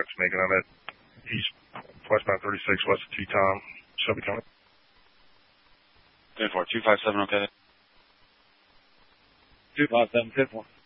It's Megan. I'm at East westbound 36 west of T-Tom. Shelby County. 10-4, 257, okay. 257, 10-4.